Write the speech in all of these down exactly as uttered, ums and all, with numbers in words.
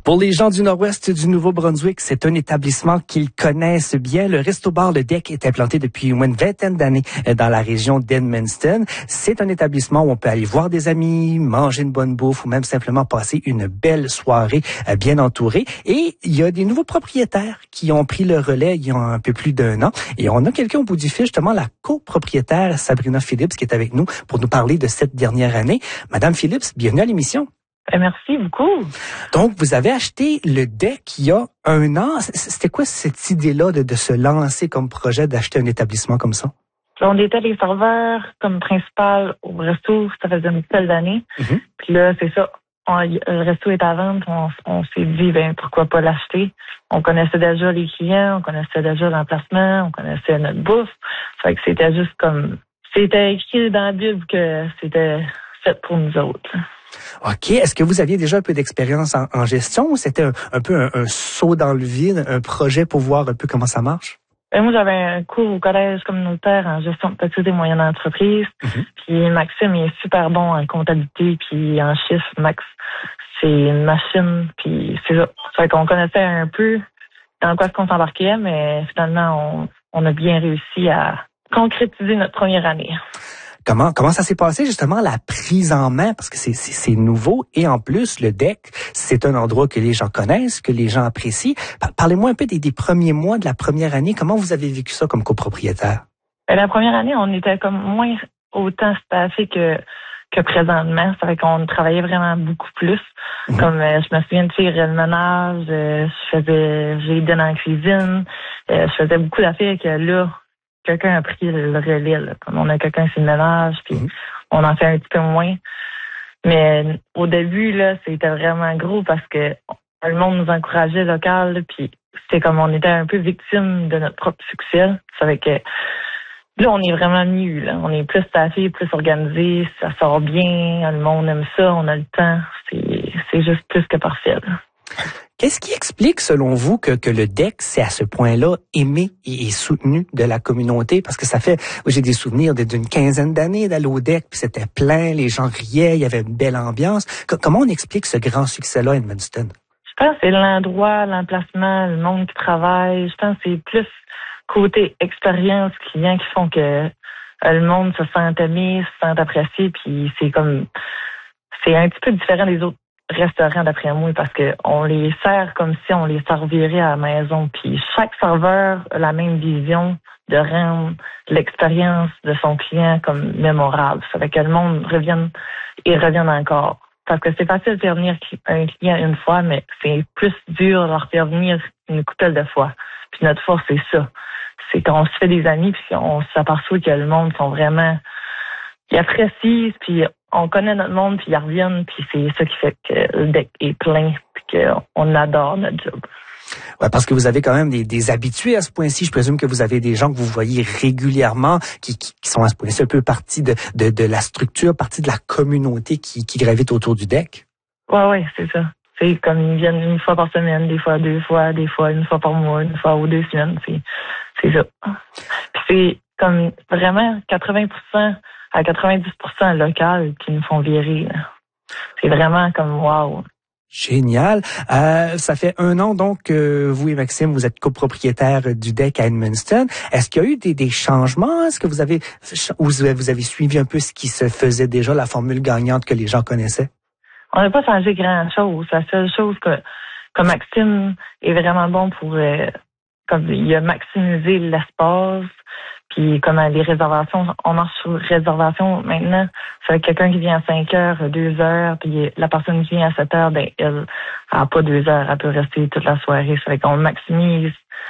Pour les gens du nord-ouest du Nouveau-Brunswick, c'est un établissement qu'ils connaissent bien. Le Resto-Bar Le Deck est implanté depuis au moins une vingtaine d'années dans la région d'Edmundston. C'est un établissement où on peut aller voir des amis, manger une bonne bouffe ou même simplement passer une belle soirée bien entourée. Et il y a des nouveaux propriétaires qui ont pris le relais il y a un peu plus d'un an. Et on a quelqu'un au bout du fil, justement la copropriétaire Sabrina Phillips qui est avec nous pour nous parler de cette dernière année. Madame Phillips, bienvenue à l'émission. Merci beaucoup. Donc, vous avez acheté le deck il y a un an. C'était quoi cette idée-là de, de se lancer comme projet, d'acheter un établissement comme ça? On était les serveurs comme principal au resto, ça faisait une seule d'années. Mm-hmm. Puis là, c'est ça, on, le resto est à vendre, on, on s'est dit, ben pourquoi pas l'acheter? On connaissait déjà les clients, on connaissait déjà l'emplacement, on connaissait notre bouffe. Fait que c'était juste comme, c'était écrit dans la Bible que c'était fait pour nous autres. OK. Est-ce que vous aviez déjà un peu d'expérience en, en gestion ou c'était un, un peu un, un saut dans le vide, un projet pour voir un peu comment ça marche? Ben moi, j'avais un cours au collège communautaire en gestion de petites et moyennes entreprises. Mm-hmm. Puis Maxime, il est super bon en comptabilité puis en chiffres. Max, c'est une machine. Puis c'est ça. Fait qu'on connaissait un peu dans quoi est-ce qu'on s'embarquait, mais finalement, on, on a bien réussi à concrétiser notre première année. Comment comment ça s'est passé justement la prise en main parce que c'est c'est, c'est nouveau et en plus le deck c'est un endroit que les gens connaissent, que les gens apprécient. Parlez-moi un peu des, des premiers mois de la première année. Comment vous avez vécu ça comme copropriétaire? La première année, on était comme moins autant staffé que que présentement. Ça fait qu'on travaillait vraiment beaucoup plus. Mmh. Comme euh, je me souviens de faire le ménage, euh, je faisais j'ai aidé dans la cuisine, euh, je faisais beaucoup d'affaires que là. Quelqu'un a pris le relais, là. Comme on a quelqu'un sur le ménage, puis mmh. on en fait un petit peu moins. Mais au début, là, c'était vraiment gros parce que le monde nous encourageait local, là, puis c'était comme on était un peu victime de notre propre succès. Ça fait que là, on est vraiment mieux, là. On est plus staffé, plus organisé, ça sort bien, le monde aime ça, on a le temps. C'est, c'est juste plus que parfait, là. Qu'est-ce qui explique, selon vous, que, que le deck, c'est à ce point-là aimé et, et soutenu de la communauté? Parce que ça fait, j'ai des souvenirs d'une quinzaine d'années d'aller au deck, puis c'était plein, les gens riaient, il y avait une belle ambiance. Que, comment on explique ce grand succès-là à Edmundston? Je pense que c'est l'endroit, l'emplacement, le monde qui travaille. Je pense que c'est plus côté expérience client qui font que euh, le monde se sent aimé, se sent apprécié, puis c'est comme, c'est un petit peu différent des autres restaurant d'après moi parce que on les sert comme si on les servirait à la maison. Puis chaque serveur a la même vision de rendre l'expérience de son client comme mémorable. Ça fait que le monde revienne et revienne encore. Parce que c'est facile de faire venir un client une fois, mais c'est plus dur de leur faire venir une couple de fois. Puis notre force, c'est ça. C'est qu'on se fait des amis puis on s'aperçoit que le monde sont vraiment ils apprécient, puis on connaît notre monde, puis ils reviennent, puis c'est ça qui fait que le deck est plein, puis qu'on adore notre job. Ouais, parce que vous avez quand même des, des habitués à ce point-ci. Je présume que vous avez des gens que vous voyez régulièrement, qui, qui, qui sont à ce point-ci un peu partie de, de, de la structure, partie de la communauté qui, qui gravite autour du deck. Ouais, ouais, c'est ça. C'est comme ils viennent une fois par semaine, des fois deux fois, des fois une fois par mois, une fois ou deux semaines. C'est, c'est ça. Puis c'est comme vraiment quatre-vingts pour cent à quatre-vingt-dix pour cent local qui nous font virer. Là. C'est vraiment comme wow. Génial. Euh, ça fait un an donc que vous et Maxime, vous êtes copropriétaires du deck à Edmundston. Est-ce qu'il y a eu des, des changements? Est-ce que vous avez ou vous avez suivi un peu ce qui se faisait déjà, la formule gagnante que les gens connaissaient? On n'a pas changé grand-chose. La seule chose que, que Maxime est vraiment bon pour... Euh, comme il a maximisé l'espace. Puis comme les réservations, on marche sur réservation maintenant. C'est quelqu'un qui vient à cinq heures, deux heures, puis la personne qui vient à sept heures, ben elle n'a pas deux heures, elle peut rester toute la soirée. Ça fait qu'on maximise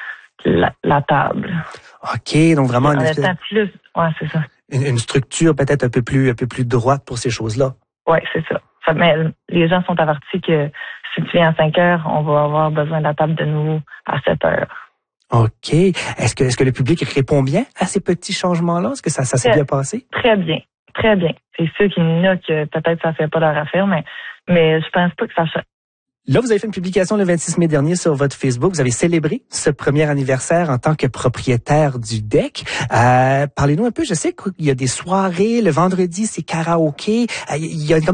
la, la table. OK, donc vraiment une, espèce... plus, ouais, c'est ça. Une, une structure peut-être un peu plus un peu plus droite pour ces choses-là. Oui, c'est ça. ça. Mais les gens sont avertis que si tu viens à cinq heures, on va avoir besoin de la table de nouveau à sept heures. OK. Est-ce que, est-ce que le public répond bien à ces petits changements-là? Est-ce que ça, ça s'est bien passé? Très bien. Très bien. C'est sûr qu'il y en a que peut-être ça fait pas leur affaire, mais, mais je pense pas que ça change. Là, vous avez fait une publication le vingt-six mai dernier sur votre Facebook. Vous avez célébré ce premier anniversaire en tant que propriétaire du deck. Euh, parlez-nous un peu. Je sais qu'il y a des soirées. Le vendredi, c'est karaoké. Il y a